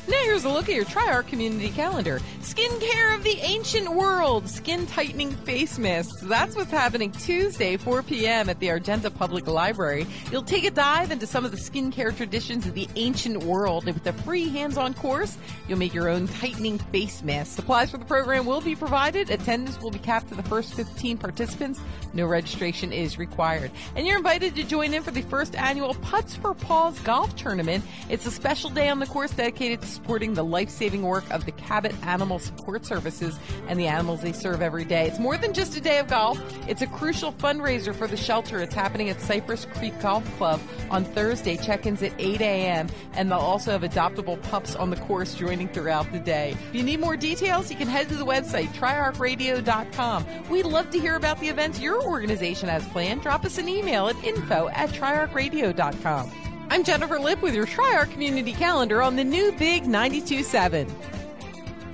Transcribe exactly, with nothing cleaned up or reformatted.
Now here's a look at your TriArc community calendar. Skincare of the ancient world, skin tightening face masks. That's what's happening Tuesday, four p.m. at the Argenta Public Library. You'll take a dive into some of the skincare traditions of the ancient world. And with a free hands-on course, you'll make your own tightening face mask. Supplies for the program will be provided. Attendance will be capped to the first fifteen participants. No registration is required. And you're invited to join in for the first annual Putts for Paws golf tournament. It's a special day on the course dedicated to supporting the life-saving work of the Cabot Animal Support Services and the animals they serve every day. It's more than just a day of golf. It's a crucial fundraiser for the shelter. It's happening at Cypress Creek Golf Club on Thursday. Check-ins at eight a.m. And they'll also have adoptable pups on the course joining throughout the day. If you need more details, you can head to the website, tri arc radio dot com. We'd love to hear about the events your organization has planned. Drop us an email at info at tri arc radio dot com. I'm Jennifer Lipp with your TriArc Community Calendar on the new Big ninety-two point seven.